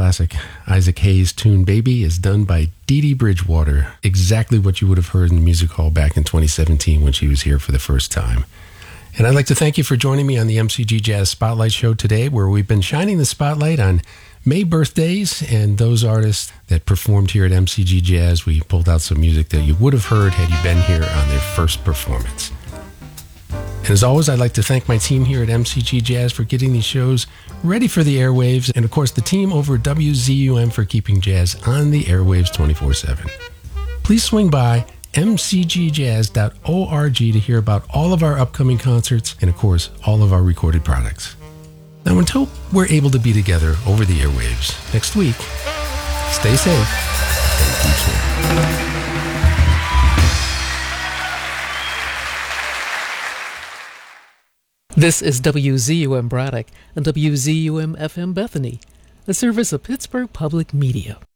classic Isaac Hayes tune Baby is done by Dee Dee Bridgewater, exactly what you would have heard in the music hall back in 2017 when she was here for the first time. And I'd like to thank you for joining me on the MCG Jazz Spotlight Show today, where we've been shining the spotlight on May birthdays and those artists that performed here at MCG Jazz. We pulled out some music that you would have heard had you been here on their first performance. And as always, I'd like to thank my team here at MCG Jazz for getting these shows ready for the airwaves, and of course the team over at WZUM for keeping jazz on the airwaves 24/7. Please swing by mcgjazz.org to hear about all of our upcoming concerts and of course all of our recorded products. Now until we're able to be together over the airwaves next week, stay safe and keep swinging. This is WZUM Braddock and WZUM FM Bethany, a service of Pittsburgh Public Media.